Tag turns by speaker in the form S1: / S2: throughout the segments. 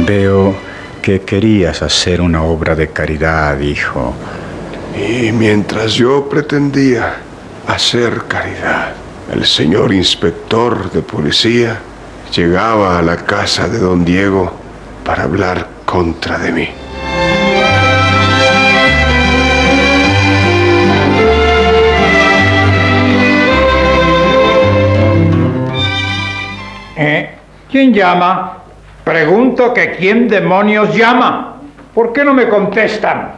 S1: Veo que querías hacer una obra de caridad, hijo.
S2: Y mientras yo pretendía hacer caridad, el señor inspector de policía llegaba a la casa de don Diego para hablar contra de mí.
S3: ¿Quién llama? Pregunto que quién demonios llama. ¿Por qué no me contestan?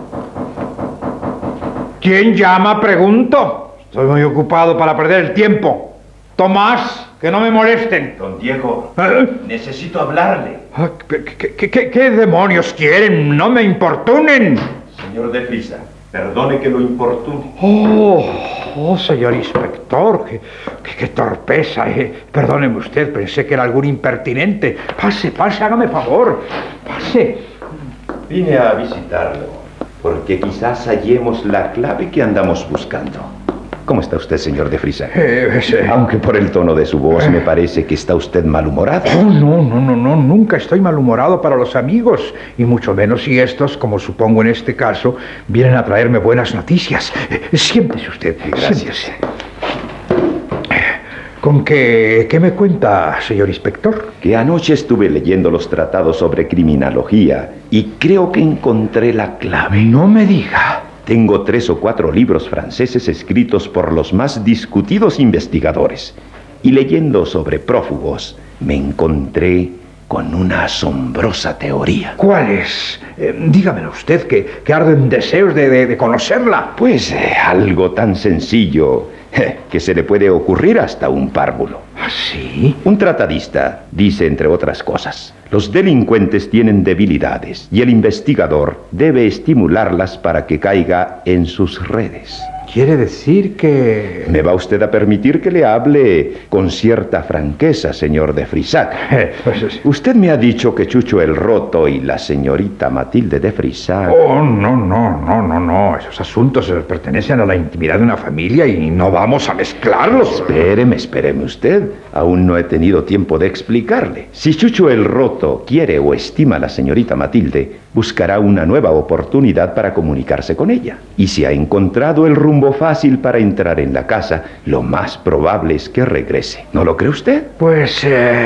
S3: ¿Quién llama? Pregunto. Estoy muy ocupado para perder el tiempo. Tomás, que no me molesten.
S4: Don Diego, necesito hablarle.
S3: ¿Qué demonios quieren? No me importunen.
S4: Señor de Frisa, perdone que lo importune.
S3: Señor inspector, qué torpeza. Perdóneme usted, pensé que era algún impertinente. Pase, hágame favor. Pase.
S4: Vine a visitarlo, porque quizás hallemos la clave que andamos buscando. ¿Cómo está usted, señor de Frisa? Aunque por el tono de su voz me parece que está usted malhumorado.
S3: No, nunca estoy malhumorado para los amigos, y mucho menos si estos, como supongo en este caso, vienen a traerme buenas noticias. Siéntese usted.
S4: Gracias.
S3: Siéntese. ¿Con qué me cuenta, señor inspector?
S4: Que anoche estuve leyendo los tratados sobre criminología y creo que encontré la clave.
S3: No me diga.
S4: Tengo 3 o 4 libros franceses escritos por los más discutidos investigadores. Y leyendo sobre prófugos, me encontré con una asombrosa teoría.
S3: ¿Cuál es? Dígamelo usted, que arden deseos de conocerla.
S4: Pues algo tan sencillo que se le puede ocurrir hasta un párvulo.
S3: ¿Ah, sí?
S4: Un tratadista dice, entre otras cosas, los delincuentes tienen debilidades y el investigador debe estimularlas para que caiga en sus redes.
S3: ¿Quiere decir que...?
S4: ¿Me va usted a permitir que le hable con cierta franqueza, señor de Frisac? Usted me ha dicho que Chucho el Roto y la señorita Matilde de Frisac...
S3: No. Esos asuntos pertenecen a la intimidad de una familia y no vamos a mezclarlos.
S4: Espéreme usted. Aún no he tenido tiempo de explicarle. Si Chucho el Roto quiere o estima a la señorita Matilde, buscará una nueva oportunidad para comunicarse con ella. Y si ha encontrado el rumbo fácil para entrar en la casa, lo más probable es que regrese. ¿No lo cree usted?
S3: Pues,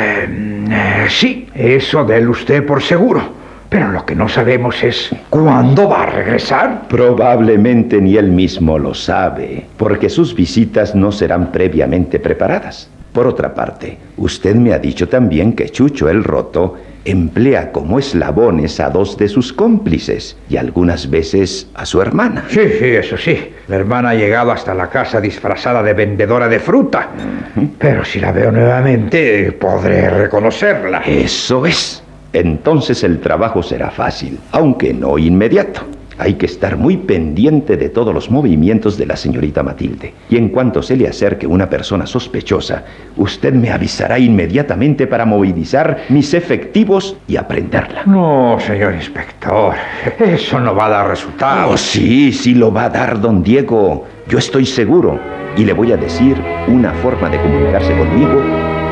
S3: sí, eso déle usted por seguro. Pero lo que no sabemos es ¿cuándo va a regresar?
S4: Probablemente ni él mismo lo sabe, porque sus visitas no serán previamente preparadas. Por otra parte, usted me ha dicho también que Chucho el Roto emplea como eslabones a 2 de sus cómplices y algunas veces a su hermana.
S3: Sí, eso sí. La hermana ha llegado hasta la casa disfrazada de vendedora de fruta. Pero si la veo nuevamente, podré reconocerla.
S4: Eso es. Entonces el trabajo será fácil, aunque no inmediato. Hay que estar muy pendiente de todos los movimientos de la señorita Matilde. Y en cuanto se le acerque una persona sospechosa, usted me avisará inmediatamente para movilizar mis efectivos y aprenderla.
S3: No, señor inspector, eso no va a dar resultado.
S4: Oh, sí lo va a dar, don Diego. Yo estoy seguro. Y le voy a decir una forma de comunicarse conmigo